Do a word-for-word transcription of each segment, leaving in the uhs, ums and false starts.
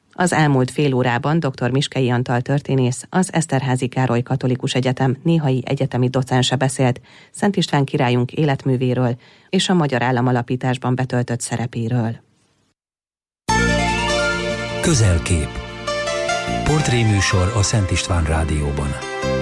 Az elmúlt fél órában dr. Miskei Antal történész, az Eszterházy Károly Katolikus Egyetem néhai egyetemi docense beszélt Szent István királyunk életművéről és a magyar államalapításban betöltött szerepéről. Közelkép. Portréműsor a Szent István Rádióban.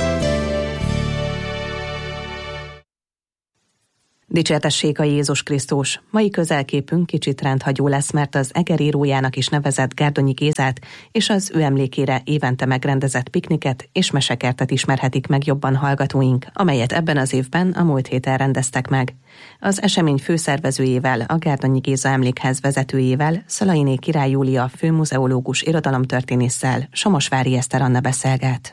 Dicsértessék a Jézus Krisztus! Mai közelképünk kicsit rendhagyó lesz, mert az egerírójának is nevezett Gárdonyi Gézát és az ő emlékére évente megrendezett pikniket és mesekertet ismerhetik meg jobban hallgatóink, amelyet ebben az évben a múlt héten rendeztek meg. Az esemény főszervezőjével, a Gárdonyi Géza Emlékház vezetőjével, Szalainé Király Júlia főmuzeológus irodalomtörténésszel Somosvári Eszter Anna beszélget.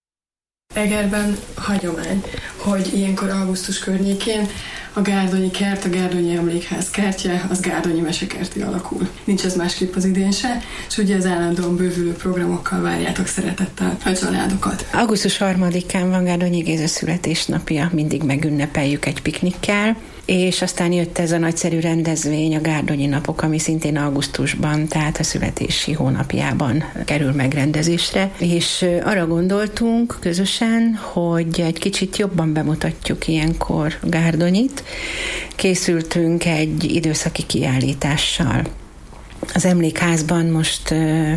Egerben hagyomány, hogy ilyenkor augusztus környékén a Gárdonyi kert, a Gárdonyi Emlékház kertje, az Gárdonyi mesekertté alakul. Nincs ez másképp az idén se, és ugye az állandóan bővülő programokkal várjátok szeretettel a családokat. augusztus harmadikán van Gárdonyi Géza születésnapja, mindig megünnepeljük egy piknikkel, és aztán jött ez a nagyszerű rendezvény, a Gárdonyi napok, ami szintén augusztusban, tehát a születési hónapjában kerül megrendezésre, és arra gondoltunk közösen, hogy egy kicsit jobban bemutatjuk ilyenkor Gárdonyit. Készültünk egy időszaki kiállítással. Az emlékházban most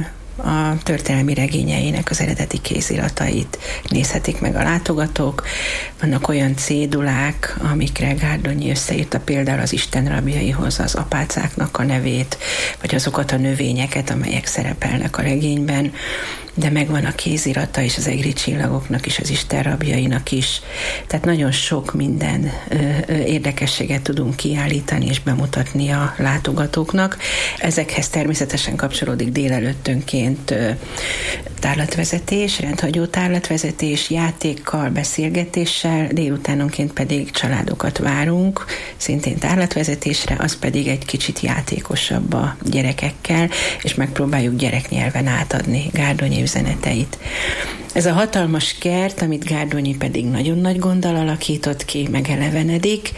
a történelmi regényeinek az eredeti kéziratait nézhetik meg a látogatók. Vannak olyan cédulák, amikre Gárdonyi összeírta például az Isten rabjaihoz az apácáknak a nevét, vagy azokat a növényeket, amelyek szerepelnek a regényben, de megvan a kézirata és az egri csillagoknak is, az Isten rabjainak is. Tehát nagyon sok minden ö, ö, érdekességet tudunk kiállítani és bemutatni a látogatóknak. Ezekhez természetesen kapcsolódik délelőttönként ö, tárlatvezetés, rendhagyó tárlatvezetés, játékkal, beszélgetéssel, délutánonként pedig családokat várunk, szintén tárlatvezetésre, az pedig egy kicsit játékosabb a gyerekekkel, és megpróbáljuk gyereknyelven átadni Gárdonyi üzeneteit. Ez a hatalmas kert, amit Gárdonyi pedig nagyon nagy gonddal alakított ki, megelevenedik,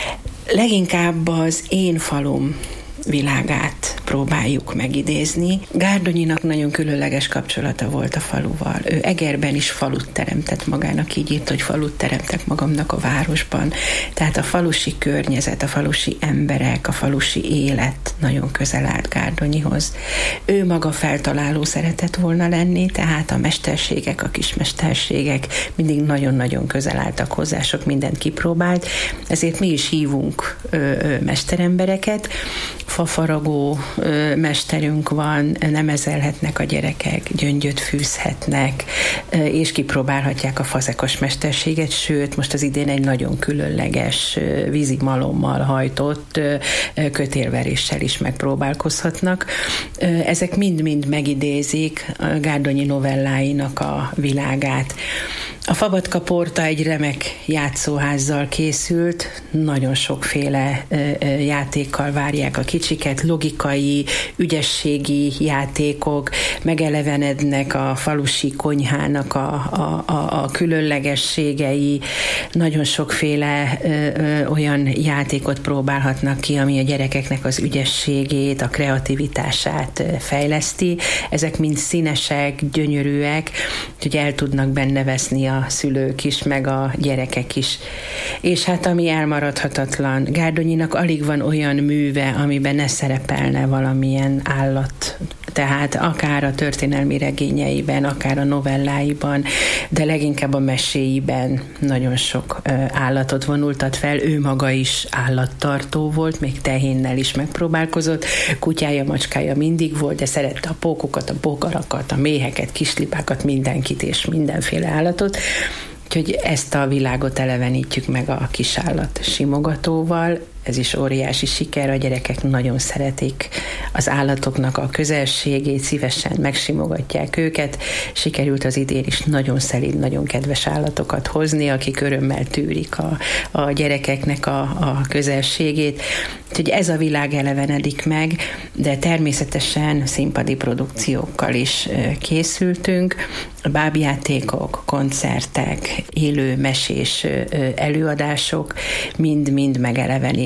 leginkább az én falum világát próbáljuk megidézni. Gárdonyinak nagyon különleges kapcsolata volt a faluval. Ő Egerben is falut teremtett magának, így írt, hogy falut teremtek magamnak a városban. Tehát a falusi környezet, a falusi emberek, a falusi élet nagyon közel állt Gárdonyihoz. Ő maga feltaláló szeretett volna lenni, tehát a mesterségek, a kismesterségek mindig nagyon-nagyon közel álltak hozzá, sok mindent kipróbált, ezért mi is hívunk ö, ö, mesterembereket. Fafaragó ö, mesterünk van, nemezelhetnek a gyerekek, gyöngyöt fűzhetnek, ö, és kipróbálhatják a fazekas mesterséget, sőt, most az idén egy nagyon különleges ö, vízimalommal hajtott ö, kötélveréssel is megpróbálkozhatnak. Ö, ezek mind-mind megidézik a Gárdonyi novelláinak a világát. A Fabatka Porta egy remek játszóházzal készült, nagyon sokféle ö, ö, játékkal várják a kicsiket, logikai, ügyességi játékok, megelevenednek a falusi konyhának a, a, a, a különlegességei, nagyon sokféle ö, ö, olyan játékot próbálhatnak ki, ami a gyerekeknek az ügyességét, a kreativitását fejleszti. Ezek mind színesek, gyönyörűek, hogy el tudnak benne veszni a a szülők is, meg a gyerekek is. És hát ami elmaradhatatlan, Gárdonyinak alig van olyan műve, amiben ne szerepelne valamilyen állat. Tehát akár a történelmi regényeiben, akár a novelláiban, de leginkább a meséiben nagyon sok állatot vonultat fel. Ő maga is állattartó volt, még tehénnel is megpróbálkozott. Kutyája, macskája mindig volt, de szerette a pókokat, a bogarakat, a méheket, kislipákat, mindenkit és mindenféle állatot. Úgyhogy ezt a világot elevenítjük meg a kisállat simogatóval. Ez is óriási siker, a gyerekek nagyon szeretik az állatoknak a közelségét, szívesen megsimogatják őket. Sikerült az idén is nagyon szelíd, nagyon kedves állatokat hozni, akik örömmel tűrik a, a gyerekeknek a, a közelségét. Úgyhogy ez a világ elevenedik meg, de természetesen színpadi produkciókkal is készültünk. Bábjátékok, koncertek, élő mesés előadások mind-mind megelevenít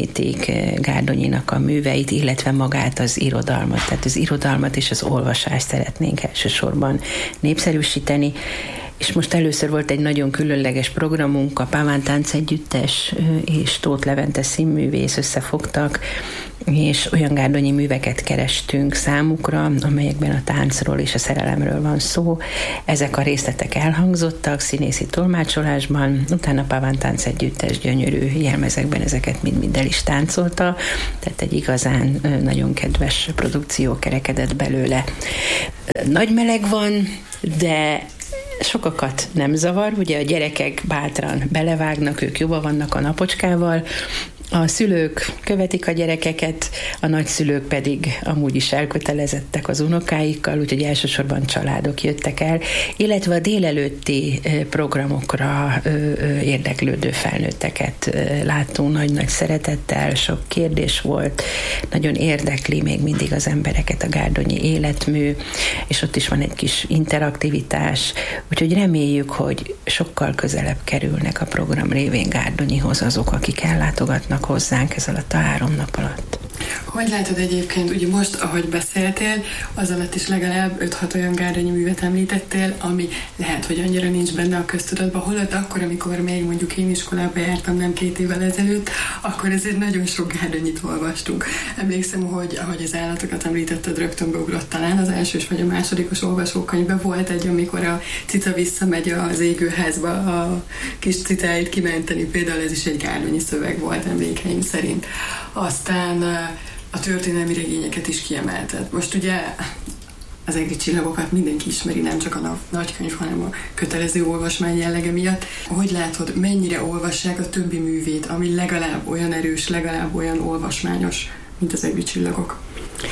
megjelenítik Gárdonyinak a műveit, illetve magát az irodalmat. Tehát az irodalmat és az olvasást szeretnénk elsősorban népszerűsíteni. És most először volt egy nagyon különleges programunk, a Páván Táncegyüttes és Tóth Levente színművész összefogtak, és olyan gárdonyi műveket kerestünk számukra, amelyekben a táncról és a szerelemről van szó. Ezek a részletek elhangzottak színészi tolmácsolásban, utána a Páván Táncegyüttes gyönyörű jelmezekben ezeket mind-mind el is táncolta, tehát egy igazán nagyon kedves produkció kerekedett belőle. Nagy meleg van, de sokakat nem zavar, ugye a gyerekek bátran belevágnak, ők jobban vannak a napocskával, a szülők követik a gyerekeket, a nagyszülők pedig amúgy is elkötelezettek az unokáikkal, úgyhogy elsősorban családok jöttek el, illetve a délelőtti programokra érdeklődő felnőtteket láttunk nagy-nagy szeretettel, sok kérdés volt, nagyon érdekli még mindig az embereket a gárdonyi életmű, és ott is van egy kis interaktivitás, úgyhogy reméljük, hogy sokkal közelebb kerülnek a program révén Gárdonyihoz azok, akik ellátogatnak hozzánk ez alatt a három nap alatt. Hogy látod egyébként, ugye most, ahogy beszéltél, az alatt is legalább öt-hat olyan gárdonyi művet említettél, ami lehet, hogy annyira nincs benne a köztudatban, holott akkor, amikor még mondjuk én iskolába jártam nem két évvel ezelőtt, akkor ezért nagyon sok gárdonyit olvastunk. Emlékszem, hogy ahogy az állatokat említetted, rögtön beugrott talán az elsős vagy a másodikos olvasókönyvben volt egy, amikor a cica visszamegy az égőházba a kis cicáit kimenteni, például ez is egy gárdonyi szöveg volt emlékeim szerint. Aztán a történelmi regényeket is kiemelted. Most ugye az egri csillagokat mindenki ismeri, nem csak a nagykönyv, hanem a kötelező olvasmány jellege miatt. Hogy látod, mennyire olvassák a többi művét, ami legalább olyan erős, legalább olyan olvasmányos, mint az egri csillagok?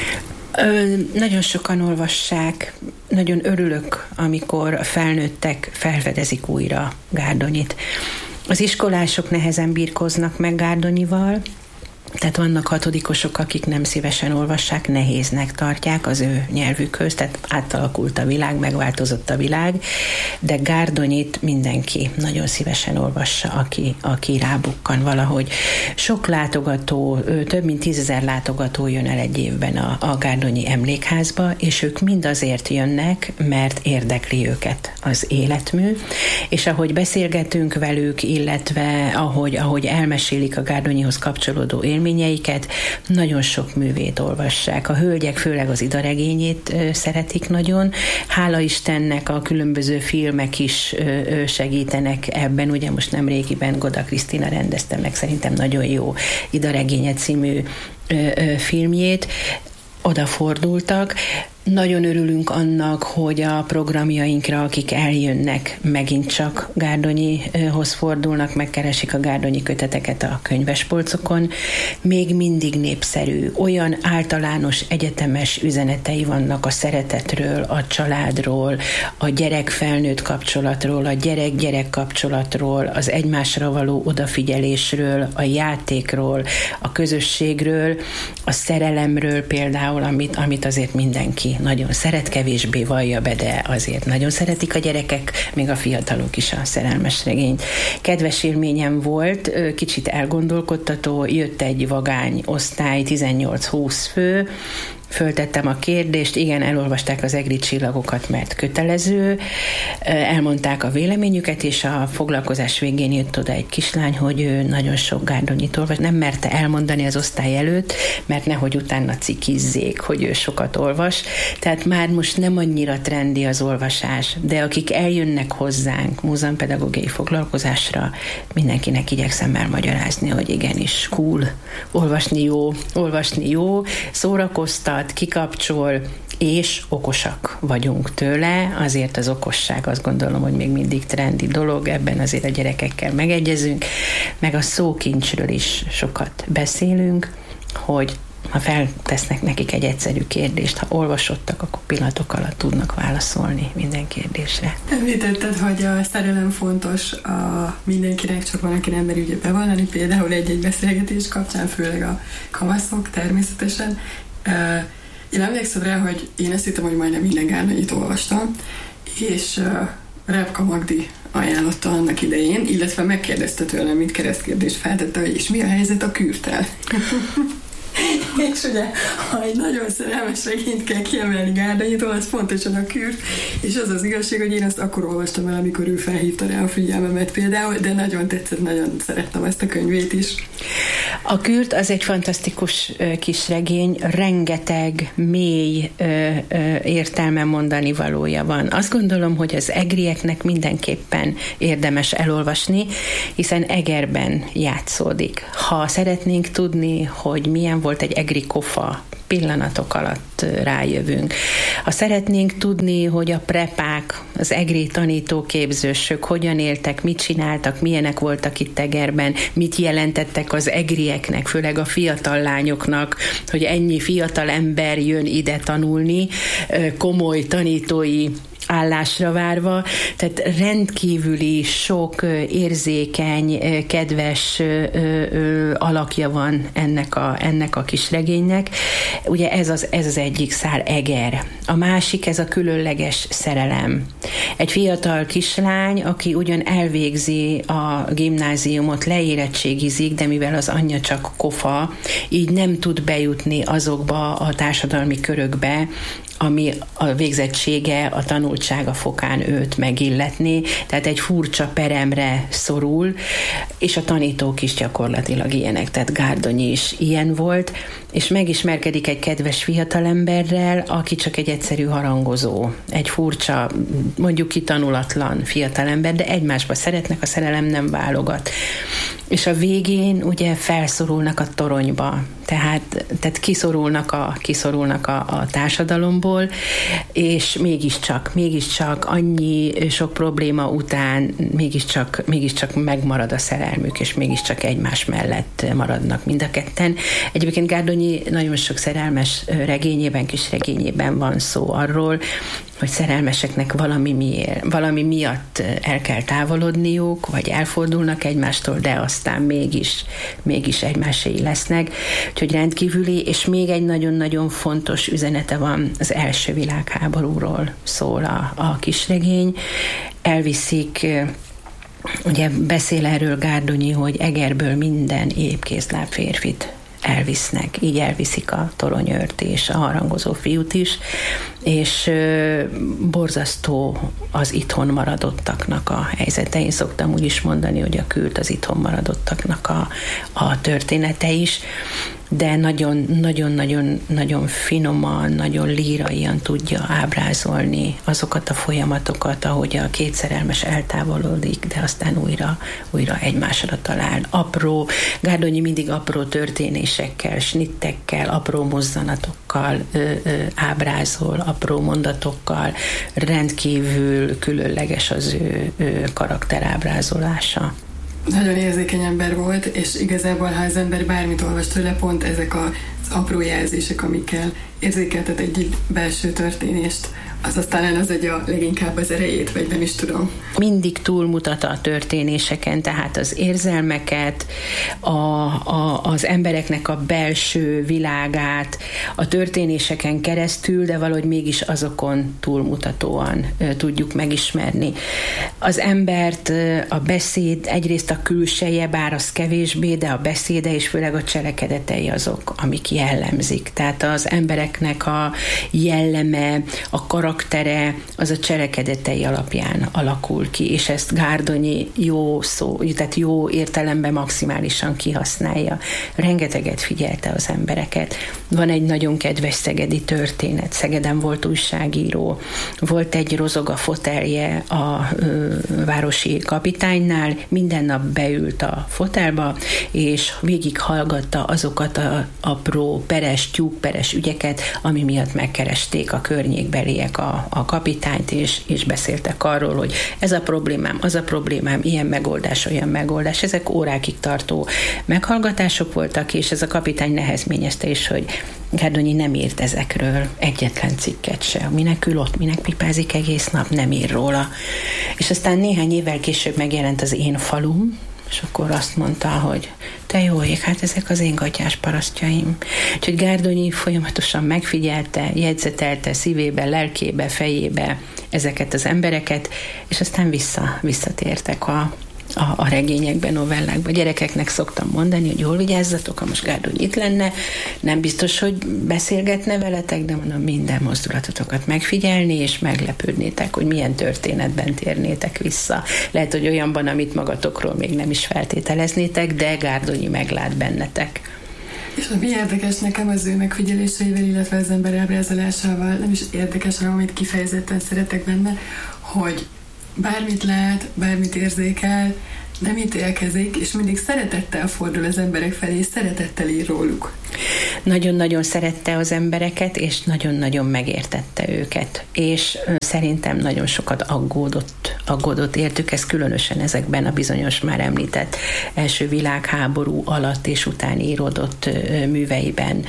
Ö, nagyon sokan olvassák, nagyon örülök, amikor a felnőttek felfedezik újra Gárdonyit. Az iskolások nehezen birkóznak meg Gárdonyival, tehát vannak hatodikosok, akik nem szívesen olvassák, nehéznek tartják az ő nyelvükhöz, tehát átalakult a világ, megváltozott a világ, de Gárdonyit mindenki nagyon szívesen olvassa, aki, aki rábukkan valahogy. Sok látogató, több mint tízezer látogató jön el egy évben a, a Gárdonyi Emlékházba, és ők mind azért jönnek, mert érdekli őket az életmű, és ahogy beszélgetünk velük, illetve ahogy, ahogy elmesélik a Gárdonyihoz kapcsolódó élményeiket, nagyon sok művét olvassák. A hölgyek főleg az Ida regényét szeretik nagyon. Hála Istennek a különböző filmek is segítenek ebben. Ugye most nem régiben Goda Krisztina rendezte meg szerintem nagyon jó Ida regénye című filmjét. Odafordultak. Nagyon örülünk annak, hogy a programjainkra, akik eljönnek, megint csak Gárdonyihoz fordulnak, megkeresik a gárdonyi köteteket a könyvespolcokon. Még mindig népszerű, olyan általános egyetemes üzenetei vannak a szeretetről, a családról, a gyerek-felnőtt kapcsolatról, a gyerek-gyerek kapcsolatról, az egymásra való odafigyelésről, a játékról, a közösségről, a szerelemről például, amit, amit azért mindenki nagyon szeret, kevésbé vallja be, de azért nagyon szeretik a gyerekek, még a fiatalok is a szerelmes regényt. Kedves élményem volt, kicsit elgondolkodtató, jött egy vagány osztály, tizennyolc-húsz fő, föltettem a kérdést, igen, elolvasták az egri csillagokat, mert kötelező, elmondták a véleményüket, és a foglalkozás végén jött oda egy kislány, hogy ő nagyon sok Gárdonyit olvas, nem merte elmondani az osztály előtt, mert nehogy utána cikizzék, hogy ő sokat olvas, tehát már most nem annyira trendi az olvasás, de akik eljönnek hozzánk múzeumpedagógiai foglalkozásra, mindenkinek igyekszem elmagyarázni, hogy igenis cool, olvasni jó, olvasni jó, szórakoztat, kikapcsol, és okosak vagyunk tőle, azért az okosság azt gondolom, hogy még mindig trendi dolog, ebben azért a gyerekekkel megegyezünk, meg a szókincsről is sokat beszélünk, hogy ha feltesznek nekik egy egyszerű kérdést, ha olvasottak, akkor pillanatok alatt tudnak válaszolni minden kérdésre. Említetted, hogy a szerelem fontos a mindenkinek, csak van, aki nem meri ugye bevallani, például egy-egy beszélgetés kapcsán, főleg a kamaszok természetesen. Én emlékszem rá, hogy én azt hittem, hogy majdnem minden Gárdonyit olvastam, és Repka Magdi ajánlotta annak idején, illetve megkérdezte tőlem, mint keresztkérdést feltette, hogy és mi a helyzet a kürttel? És ugye, ha egy nagyon szerelmes regényt kell kiemelni Gárdonyitól, az pontosan a kürt, és az az igazság, hogy én azt akkor olvastam el, amikor ő felhívta rá a figyelmemet például, de nagyon tetszett, nagyon szerettem ezt a könyvét is. A kürt az egy fantasztikus kis regény, rengeteg mély ö, ö, értelmen mondani valója van. Azt gondolom, hogy az egrieknek mindenképpen érdemes elolvasni, hiszen Egerben játszódik. Ha szeretnénk tudni, hogy milyen volt egy egri kofa, pillanatok alatt rájövünk. Ha szeretnénk tudni, hogy a prepák, az egri tanítóképzősök hogyan éltek, mit csináltak, milyenek voltak itt Egerben, mit jelentettek az egrieknek, főleg a fiatal lányoknak, hogy ennyi fiatal ember jön ide tanulni, komoly tanítói állásra várva, tehát rendkívüli sok érzékeny, kedves alakja van ennek a, ennek a kis regénynek. Ugye ez az, ez az egyik szál, Eger. A másik, ez a különleges szerelem. Egy fiatal kislány, aki ugyan elvégzi a gimnáziumot, leérettségizik, de mivel az anyja csak kofa, így nem tud bejutni azokba a társadalmi körökbe, ami a végzettsége, a tanultsága fokán őt megilletni, tehát egy furcsa peremre szorul, és a tanítók is gyakorlatilag ilyenek, tehát Gárdonyi is ilyen volt, és megismerkedik egy kedves fiatalemberrel, aki csak egy egyszerű harangozó, egy furcsa, mondjuk ki tanulatlan fiatalember, de egymásba szeretnek, a szerelem nem válogat. És a végén ugye felszorulnak a toronyba, tehát, tehát kiszorulnak, a, kiszorulnak a, a társadalomból, és mégiscsak, mégiscsak annyi sok probléma után mégiscsak, mégiscsak megmarad a szerelmük, és mégiscsak egymás mellett maradnak mind a ketten. Egyébként Gárdonyi nagyon sok szerelmes regényében, kis regényében van szó arról, hogy szerelmeseknek valami, miért, valami miatt el kell távolodniuk, vagy elfordulnak egymástól, de aztán mégis, mégis egymáséi lesznek. Úgyhogy rendkívüli, és még egy nagyon-nagyon fontos üzenete van, az első világháborúról szól a, a kisregény. Elviszik, ugye beszél erről Gárdonyi, hogy Egerből minden épkézláb férfit elvisznek, így elviszik a toronyőrt és a harangozó fiút is, és ö, borzasztó az itthon maradottaknak a helyzete. Én szoktam úgy is mondani, hogy a kürt az itthon maradottaknak a, a története is, de nagyon-nagyon-nagyon finoman, nagyon líraian tudja ábrázolni azokat a folyamatokat, ahogy a két szerelmes eltávolodik, de aztán újra, újra egymásra talál. Apró, Gárdonyi mindig apró történésekkel, snittekkel, apró mozzanatokkal ö, ö, ábrázol, apró mondatokkal, rendkívül különleges az ő, ő karakterábrázolása. Nagyon érzékeny ember volt, és igazából, ha az ember bármit olvas tőle, pont ezek az apró jelzések, amikkel érzékeltet egy belső történést, azaz talán az adja leginkább az erejét, vagy nem is tudom. Mindig túlmutat a történéseken, tehát az érzelmeket, a, a, az embereknek a belső világát, a történéseken keresztül, de valahogy mégis azokon túlmutatóan ö, tudjuk megismerni. Az embert, ö, a beszéd, egyrészt a külseje, bár az kevésbé, de a beszéde és főleg a cselekedetei azok, amik jellemzik. Tehát az embereknek a jelleme, a karaktere, az a cselekedetei alapján alakul ki, és ezt Gárdonyi jó szó, tehát jó értelemben maximálisan kihasználja. Rengeteget figyelte az embereket. Van egy nagyon kedves szegedi történet. Szegeden volt újságíró. Volt egy rozog a fotelje a ö, városi kapitánynál, minden nap beült a fotelba, és végighallgatta azokat a apró peres, tyúkperes ügyeket, ami miatt megkeresték a környékbeliek a, a kapitányt, és, és beszéltek arról, hogy ez a problémám, az a problémám, ilyen megoldás, olyan megoldás. Ezek órákig tartó meghallgatások voltak, és ez a kapitány nehezményezte is, hogy Gárdonyi nem írt ezekről egyetlen cikket se. Minek ül ott, minek pipázik egész nap, nem ír róla. És aztán néhány évvel később megjelent az Én falum, És akkor azt mondta, hogy te jó ég, hát ezek az én gatyás parasztjaim. Úgyhogy Gárdonyi folyamatosan megfigyelte, jegyzetelte szívébe, lelkébe, fejébe ezeket az embereket, és aztán vissza, visszatértek a A, a regényekben, novellákban. Gyerekeknek szoktam mondani, hogy jól vigyázzatok, ha most Gárdonyi itt lenne, nem biztos, hogy beszélgetne veletek, de mondom, minden mozdulatotokat megfigyelni, és meglepődnétek, hogy milyen történetben térnétek vissza. Lehet, hogy olyanban, amit magatokról még nem is feltételeznétek, de Gárdonyi meglát bennetek. És ami érdekes nekem az ő megfigyeléseivel, illetve az ember ábrázolásával, nem is érdekes, hanem amit kifejezetten szeretek benne, hogy bármit lát, bármit érzékel, nem ítélkezik, és mindig szeretettel fordul az emberek felé, és szeretettel ír róluk. Nagyon-nagyon szerette az embereket, és nagyon-nagyon megértette őket. És szerintem nagyon sokat aggódott, aggódott értük, ez különösen ezekben a bizonyos már említett első világháború alatt és után íródott műveiben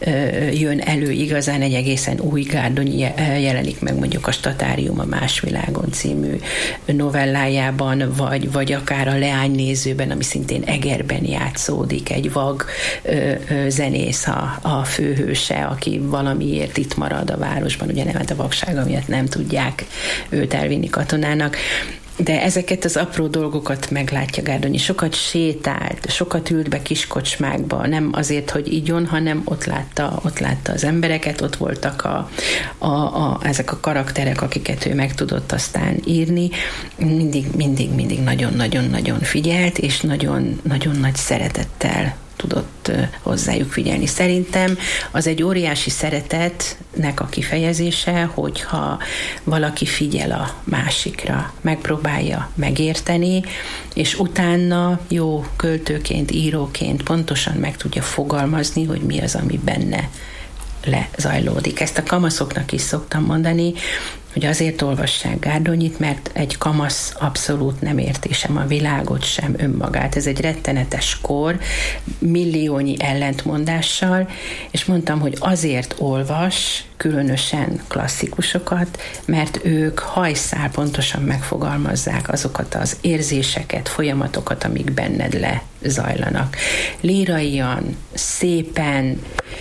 jön elő igazán egy egészen új Gárdonyi jelenik meg mondjuk a Statárium a Más világon című novellájában, vagy, vagy akár a Leánynézőben, ami szintén Egerben játszódik, egy vag ö, ö, zenész a, a főhőse, aki valamiért itt marad a városban, ugye nem, a vaksága miatt nem tudják őt elvinni katonának. De ezeket az apró dolgokat meglátja Gárdonyi. Sokat sétált, sokat ült be kiskocsmákba, nem azért, hogy igyon, hanem ott látta, ott látta az embereket, ott voltak a, a, a, ezek a karakterek, akiket ő meg tudott aztán írni. Mindig, mindig, mindig nagyon-nagyon-nagyon figyelt, és nagyon, nagyon nagy szeretettel tudott hozzájuk figyelni. Szerintem az egy óriási szeretetnek a kifejezése, hogyha valaki figyel a másikra, megpróbálja megérteni, és utána jó költőként, íróként pontosan meg tudja fogalmazni, hogy mi az, ami benne lezajlódik. Ezt a kamaszoknak is szoktam mondani, hogy azért olvassák Gárdonyit, mert egy kamasz abszolút nem érti sem a világot, sem önmagát. Ez egy rettenetes kor, milliónyi ellentmondással, és mondtam, hogy azért olvas különösen klasszikusokat, mert ők hajszál pontosan megfogalmazzák azokat az érzéseket, folyamatokat, amik benned lezajlanak. Líraian, szépen,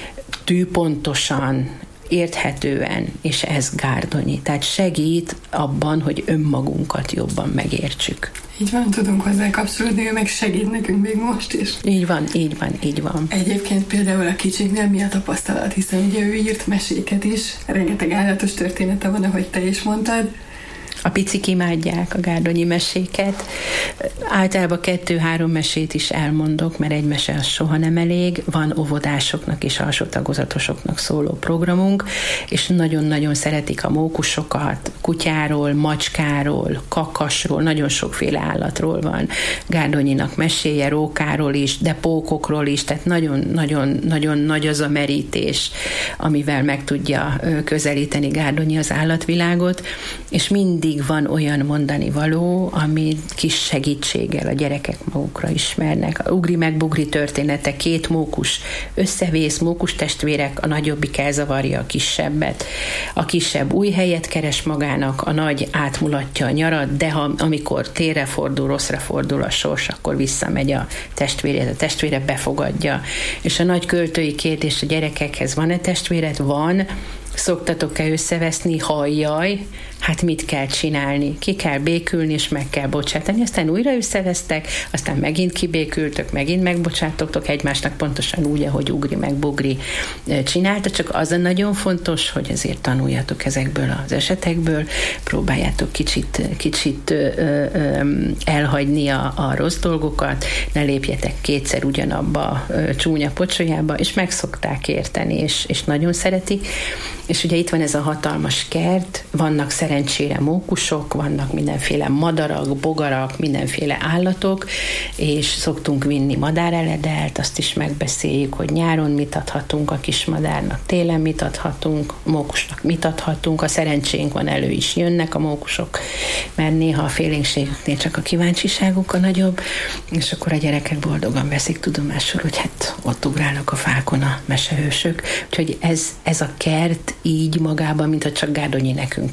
tűpontosan, érthetően, és ez Gárdonyi. Tehát segít abban, hogy önmagunkat jobban megértsük. Így van, tudunk hozzá kapcsolódni, ő meg segít nekünk még most is. Így van, így van, így van. Egyébként például a kicsiknél mi a tapasztalat, hiszen ugye ő írt meséket is, rengeteg állatos története van, ahogy te is mondtad. A picik imádják a Gárdonyi meséket. Általában kettő-három mesét is elmondok, mert egy mese az soha nem elég. Van óvodásoknak és alsó tagozatosoknak szóló programunk, és nagyon-nagyon szeretik a mókusokat, kutyáról, macskáról, kakasról, nagyon sokféle állatról van Gárdonyinak meséje, rókáról is, de pókokról is, tehát nagyon-nagyon nagy az a merítés, amivel meg tudja közelíteni Gárdonyi az állatvilágot, és mindig van olyan mondani való, ami kis segítséggel a gyerekek magukra ismernek. A ugri meg bugri története, két mókus összevész, mókus testvérek, a nagyobbik elzavarja a kisebbet. A kisebb új helyet keres magának, a nagy átmulatja a nyarat, de ha amikor térre fordul, rosszra fordul a sors, akkor visszamegy a testvére, a testvére befogadja. És a nagy költői kérdés a gyerekekhez: van-e testvéred? Van. Szoktatok-e összeveszni? Halljaj, hát mit kell csinálni? Ki kell békülni, és meg kell bocsátani. Aztán újra összevesztek, aztán megint kibékültök, megint megbocsátotok egymásnak, pontosan úgy, ahogy ugri meg bugri csinálta, csak az a nagyon fontos, hogy azért tanuljatok ezekből az esetekből, próbáljátok kicsit, kicsit ö, ö, elhagyni a, a rossz dolgokat, ne lépjetek kétszer ugyanabba a csúnya pocsolyába, és meg szokták érteni, és, és nagyon szeretik. És ugye itt van ez a hatalmas kert, vannak szerencsére mókusok, vannak mindenféle madarak, bogarak, mindenféle állatok, és szoktunk vinni madáreledelt, azt is megbeszéljük, hogy nyáron mit adhatunk a kismadárnak, télen mit adhatunk, mókusnak mit adhatunk, a szerencsénk van, elő is jönnek a mókusok, mert néha a félénkségüknél csak a kíváncsiságuk a nagyobb, és akkor a gyerekek boldogan veszik tudomásul, hogy hát ott ugrálnak a fákon a mesehősök. Úgyhogy ez, ez a kert így magában, mint ha csak Gárdonyi nekünk készítette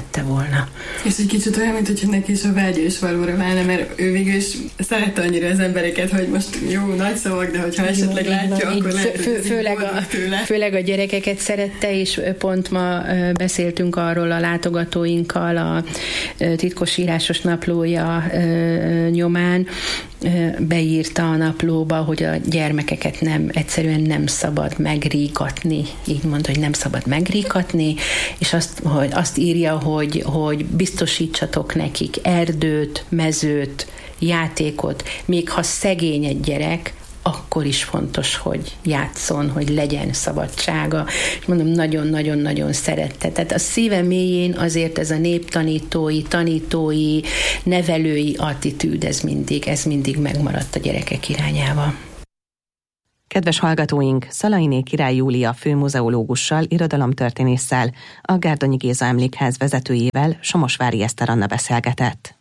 szerette volna. És egy kicsit olyan, mint hogyha neki is a vágya is valóra válna, mert ő végül is szerette annyira az embereket, hogy most jó, nagy szavak, de hogyha esetleg jó, látja, így, akkor lehet, fő, főleg, a, főleg a gyerekeket szerette, és pont ma beszéltünk arról a látogatóinkkal a titkos írásos naplója nyomán, beírta a naplóba, hogy a gyermekeket nem, egyszerűen nem szabad megrígatni, így mondta, hogy nem szabad megrígatni, és azt, hogy azt írja, hogy, hogy biztosítsatok nekik erdőt, mezőt, játékot, még ha szegény egy gyerek, akkor is fontos, hogy játszon, hogy legyen szabadsága. És mondom, nagyon-nagyon-nagyon szerette. Tehát a szíve mélyén azért ez a néptanítói, tanítói, nevelői attitűd, ez mindig, ez mindig megmaradt a gyerekek irányába. Kedves hallgatóink, Szalainé Király Júlia főmuzeológussal, irodalomtörténésszel, a Gárdonyi Géza Emlékház vezetőjével, Somosvári Eszter Anna beszélgetett.